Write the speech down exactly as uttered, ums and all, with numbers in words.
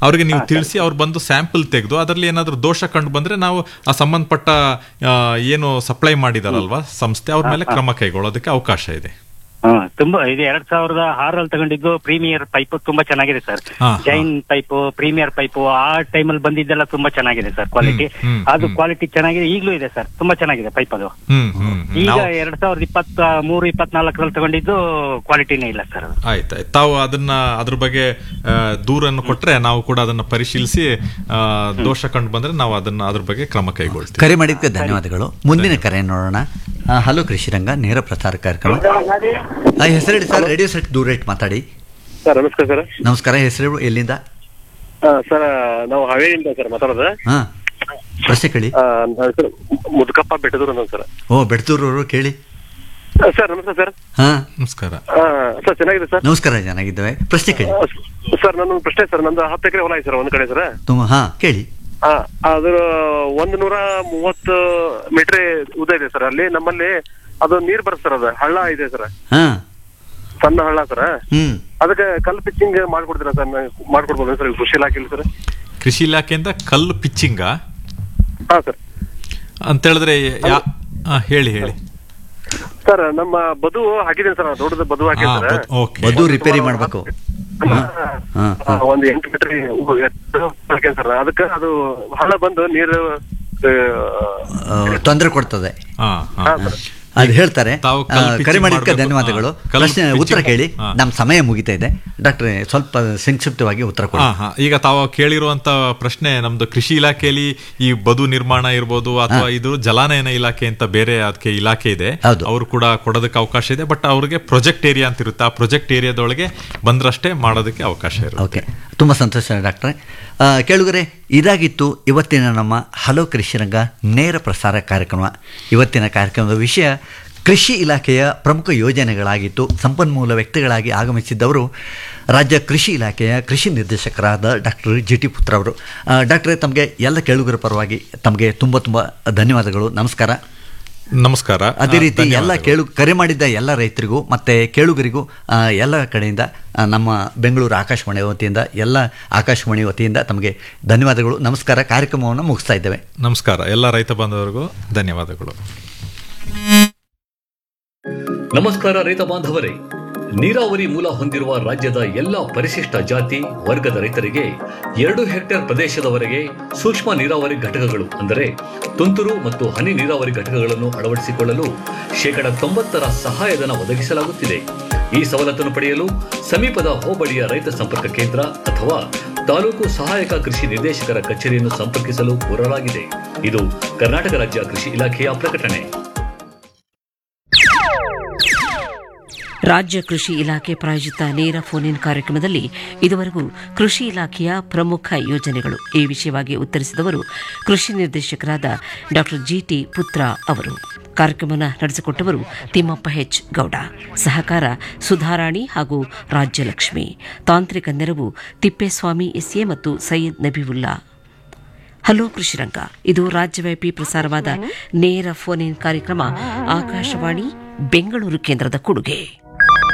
ಅವ್ರಿಗೆ ನೀವು ತಿಳಿಸಿ ಅವ್ರು ಬಂದು ಸ್ಯಾಂಪಲ್ ತೆಗೆದು ಅದರಲ್ಲಿ ಏನಾದರೂ ದೋಷ ಕಂಡು ಬಂದ್ರೆ ನಾವು ಆ ಸಂಬಂಧಪಟ್ಟ ಏನು ಸಪ್ಲೈ ಮಾಡಿದಾರಲ್ವಾ ಸಂಸ್ಥೆ ಅವ್ರ ಮೇಲೆ ಕ್ರಮ ಕೈಗೊಳ್ಳೋದಕ್ಕೆ ಅವಕಾಶ ಇದೆ. ಹಾ ತುಂಬಾ ಇದು ಎರಡ್ ಸಾವಿರದ ಆರಲ್ಲಿ ತಗೊಂಡಿದ್ದು ಪ್ರೀಮಿಯರ್ ಪೈಪ್ ತುಂಬಾ ಚೆನ್ನಾಗಿದೆ sir. Jain pipe premier pipe ಆ ಟೈಮಲ್ಲಿ ಬಂದಿದ್ದೆಲ್ಲ ತುಂಬಾ ಚೆನ್ನಾಗಿದೆ ಸರ್. ಕ್ವಾಲಿಟಿ ಅದು ಕ್ವಾಲಿಟಿ ಚೆನ್ನಾಗಿದೆ, ಈಗಲೂ ಇದೆ ಸರ್. ತುಂಬಾ ಚೆನ್ನಾಗಿದೆ ಪೈಪ್ ಅದು. ಈಗ ಎರಡ್ ಸಾವಿರದ ಇಪ್ಪತ್ತ ಮೂರು ಇಪ್ಪತ್ನಾಲ್ಕರಲ್ಲಿ ತಗೊಂಡಿದ್ದು ಕ್ವಾಲಿಟಿನೇ ಇಲ್ಲ ಸರ್. ಆಯ್ತಾಯ್ತು, ತಾವು ಅದನ್ನ ಅದ್ರ ಬಗ್ಗೆ ದೂರನ್ನು ಕೊಟ್ರೆ ನಾವು ಕೂಡ ಅದನ್ನ ಪರಿಶೀಲಿಸಿ ದೋಷ ಕಂಡು ಬಂದ್ರೆ ನಾವು ಅದನ್ನ ಅದ್ರ ಬಗ್ಗೆ ಕ್ರಮ ಕೈಗೊಳ್ತೀವಿ. ಕರೆ ಮಾಡಿದ್ದಕ್ಕೆ ಧನ್ಯವಾದಗಳು. ಮುಂದಿನ ಕರೆ ನೋಡೋಣ. ಹಲೋ ಕೃಷಿರಂಗ ನೇರ ಪ್ರಸಾರ ಕಾರ್ಯಕ್ರಮ. ಹೆಸರೇಳಿ ಸರ್, ರೇಡಿಯೋ ಸೆಟ್ ದೂರ ಇಟ್ಟು ಮಾತಾಡಿ. ಸರ್ ನಮಸ್ಕಾರ ಸರ್. ನಮಸ್ಕಾರ. ಹೆಸರು ಎಲ್ಲಿಂದ? ಸರ್ ನಾವು ಹಾವೇರಿಯಿಂದ ಸರ್ ಮಾತಾಡೋದು. ಹಾ ಪ್ರಶ್ನೆ ಕೇಳಿ. ಮುದುಕಪ್ಪ ಬೆಟ್ಟದೂರು ಸರ್. ಓ ಬೆಟ್ಟದೂರವರು, ಕೇಳಿ ಸರ್. ನಮಸ್ಕಾರ ಸರ್. ಹಾ ನಮಸ್ಕಾರ ಸರ್. ಚೆನ್ನಾಗಿದೆ ಸರ್. ನಮಸ್ಕಾರ, ಚೆನ್ನಾಗಿದ್ದೇವೆ. ಪ್ರಶ್ನೆ ಕೇಳಿ ಸರ್. ನನ್ನ ಪ್ರಶ್ನೆ ಸರ್, ನಂದು ಹತ್ತು ಎಕರೆ ಹೊಲ ಇದೆ ಸರ್ ಒಂದ್ ಕಡೆ ಸರ್. ತುಂಬ ಹಾ ಕೇಳಿ. ಹಾ ಅದು ಒಂದ್ ನೂರ ಮೂವತ್ತು ಮೀಟರ್ ಉದ್ದ ಇದೆ ಸರ್. ಅಲ್ಲಿ ನಮ್ಮಲ್ಲಿ ಅದು ನೀರ್ ಬರುತ್ತೆ ಸರ್. ಅದು ಹಳ್ಳ ಇದೆ ಸರ್, ಸಣ್ಣ ಹಳ್ಳ ಸರ್. ಅದಕ್ಕೆ ಕಲ್ಲು ಪಿಚ್ಚಿಂಗ್ ಮಾಡ್ಕೊಡ್ತೀರಾ ಸರ್? ಮಾಡ್ಕೊಡ್ಬೋದು ಸರ್ ಕೃಷಿ ಇಲಾಖೆ ಸರ್? ಕೃಷಿ ಇಲಾಖೆಯಿಂದ ಕಲ್ಲು ಪಿಚ್ಚಿಂಗ ಹಾ ಸರ್ ಅಂತ ಹೇಳಿದ್ರೆ ಹೇಳಿ ಹೇಳಿ ಸರ್. ನಮ್ಮ ಬದು ಹಾಕಿದ್ದೀನಿ ಸರ್, ದೊಡ್ಡದು ಬದು ಹಾಕಿದ್ರೆ ಬದು ರಿಪೇರಿ ಮಾಡ್ಬೇಕು. ಒಂದು ಎಂಟು ಮೀಟರ್ ಸರ್. ಅದಕ್ಕೆ ಅದು ಹಳ್ಳ ಬಂದು ನೀರು ತೊಂದರೆ ಕೊಡ್ತದೆ ಅದು ಹೇಳ್ತಾರೆ. ಕರೆ ಮಾಡಿದ್ದಕ್ಕೆ ಧನ್ಯವಾದಗಳು. ಪ್ರಶ್ನೆ ಉತ್ತರ ಕೇಳಿ. ನಮ್ಮ ಸಮಯ ಮುಗಿತಾ ಇದೆ ಡಾಕ್ಟ್ರೆ, ಸ್ವಲ್ಪ ಸಂಕ್ಷಿಪ್ತವಾಗಿ ಉತ್ತರ ಕೊಡಿ. ಈಗ ತಾವು ಕೇಳಿರುವಂತ ಪ್ರಶ್ನೆ ನಮ್ದು ಕೃಷಿ ಇಲಾಖೆಯಲ್ಲಿ ಈ ಬದು ನಿರ್ಮಾಣ ಇರ್ಬೋದು ಅಥವಾ ಇದು ಜಲಾನಯನ ಇಲಾಖೆ ಅಂತ ಬೇರೆ ಅದಕ್ಕೆ ಇಲಾಖೆ ಇದೆ, ಅವರು ಕೂಡ ಕೊಡೋದಕ್ಕೆ ಅವಕಾಶ ಇದೆ. ಬಟ್ ಅವ್ರಿಗೆ ಪ್ರಾಜೆಕ್ಟ್ ಏರಿಯಾ ಅಂತ ಇರುತ್ತೆ, ಆ ಪ್ರಾಜೆಕ್ಟ್ ಏರಿಯಾದೊಳಗೆ ಬಂದ್ರಷ್ಟೇ ಮಾಡೋದಕ್ಕೆ ಅವಕಾಶ ಇರುತ್ತೆ. ಓಕೆ, ತುಂಬಾ ಸಂತೋಷ ಡಾಕ್ಟ್ರೆ. ಕೇಳುಗರೆ, ಇದಾಗಿತ್ತು ಇವತ್ತಿನ ನಮ್ಮ ಹಲೋ ಕೃಷಿರಂಗ ನೇರ ಪ್ರಸಾರ ಕಾರ್ಯಕ್ರಮ. ಇವತ್ತಿನ ಕಾರ್ಯಕ್ರಮದ ವಿಷಯ ಕೃಷಿ ಇಲಾಖೆಯ ಪ್ರಮುಖ ಯೋಜನೆಗಳಾಗಿತ್ತು. ಸಂಪನ್ಮೂಲ ವ್ಯಕ್ತಿಗಳಾಗಿ ಆಗಮಿಸಿದ್ದವರು ರಾಜ್ಯ ಕೃಷಿ ಇಲಾಖೆಯ ಕೃಷಿ ನಿರ್ದೇಶಕರಾದ ಡಾಕ್ಟರ್ ಜಿ ಟಿ ಪುತ್ರ ಅವರು. ಡಾಕ್ಟ್ರೇ, ತಮಗೆ ಎಲ್ಲ ಕೇಳುಗರ ಪರವಾಗಿ ತಮಗೆ ತುಂಬ ತುಂಬ ಧನ್ಯವಾದಗಳು. ನಮಸ್ಕಾರ. ನಮಸ್ಕಾರ. ಅದೇ ರೀತಿ ಎಲ್ಲ ಕೇಳು ಕರೆ ಮಾಡಿದ್ದ ಎಲ್ಲ ರೈತರಿಗೂ ಮತ್ತು ಕೇಳುಗರಿಗೂ ಎಲ್ಲ ಕಡೆಯಿಂದ ನಮ್ಮ ಬೆಂಗಳೂರು ಆಕಾಶವಾಣಿ ವತಿಯಿಂದ ಎಲ್ಲ ಆಕಾಶವಾಣಿ ವತಿಯಿಂದ ತಮಗೆ ಧನ್ಯವಾದಗಳು. ನಮಸ್ಕಾರ. ಕಾರ್ಯಕ್ರಮವನ್ನು ಮುಗಿಸ್ತಾ ಇದ್ದೇವೆ. ನಮಸ್ಕಾರ. ಎಲ್ಲ ರೈತ ಬಾಂಧವರಿಗೂ ಧನ್ಯವಾದಗಳು. ನಮಸ್ಕಾರ ರೈತ ಬಾಂಧವರೇ. ನೀರಾವರಿ ಮೂಲ ಹೊಂದಿರುವ ರಾಜ್ಯದ ಎಲ್ಲ ಪರಿಶಿಷ್ಟ ಜಾತಿ ವರ್ಗದ ರೈತರಿಗೆ ಎರಡು ಹೆಕ್ಟೇರ್ ಪ್ರದೇಶದವರೆಗೆ ಸೂಕ್ಷ್ಮ ನೀರಾವರಿ ಘಟಕಗಳು ಅಂದರೆ ತುಂತುರು ಮತ್ತು ಹನಿ ನೀರಾವರಿ ಘಟಕಗಳನ್ನು ಅಳವಡಿಸಿಕೊಳ್ಳಲು ಶೇಕಡ ತೊಂಬತ್ತರ ಸಹಾಯಧನ ಒದಗಿಸಲಾಗುತ್ತಿದೆ. ಈ ಸವಲತ್ತನ್ನು ಪಡೆಯಲು ಸಮೀಪದ ಹೋಬಳಿಯ ರೈತ ಸಂಪರ್ಕ ಕೇಂದ್ರ ಅಥವಾ ತಾಲೂಕು ಸಹಾಯಕ ಕೃಷಿ ನಿರ್ದೇಶಕರ ಕಚೇರಿಯನ್ನು ಸಂಪರ್ಕಿಸಲು ಕೋರಲಾಗಿದೆ. ಇದು ಕರ್ನಾಟಕ ರಾಜ್ಯ ಕೃಷಿ ಇಲಾಖೆಯ ಪ್ರಕಟಣೆ. ರಾಜ್ಯ ಕೃಷಿ ಇಲಾಖೆ ಪ್ರಾಯೋಜಿತ ನೇರ ಫೋನ್ ಇನ್ ಕಾರ್ಯಕ್ರಮದಲ್ಲಿ ಇದುವರೆಗೂ ಕೃಷಿ ಇಲಾಖೆಯ ಪ್ರಮುಖ ಯೋಜನೆಗಳು ಈ ವಿಷಯವಾಗಿ ಉತ್ತರಿಸಿದವರು ಕೃಷಿ ನಿರ್ದೇಶಕರಾದ ಡಾಕ್ಟರ್ ಜಿ ಟಿ ಪುತ್ರ ಅವರು. ಕಾರ್ಯಕ್ರಮವನ್ನು ನಡೆಸಿಕೊಟ್ಟವರು ತಿಮ್ಮಪ್ಪ ಹೆಚ್ ಗೌಡ. ಸಹಕಾರ ಸುಧಾರಾಣಿ ಹಾಗೂ ರಾಜ್ಯಲಕ್ಷ್ಮಿ. ತಾಂತ್ರಿಕ ನೆರವು ತಿಪ್ಪೇಸ್ವಾಮಿ ಎಸ್ಎ ಮತ್ತು ಸೈಯದ್ ನಬಿವುಲ್ಲಾ. ಹಲೋ ಕೃಷಿರಂಗ ಇದು ರಾಜ್ಯವ್ಯಾಪಿ ಪ್ರಸಾರವಾದ ನೇರ ಫೋನ್ ಇನ್ ಕಾರ್ಯಕ್ರಮ. ಆಕಾಶವಾಣಿ ಬೆಂಗಳೂರು ಕೇಂದ್ರದ ಕೊಡುಗೆ.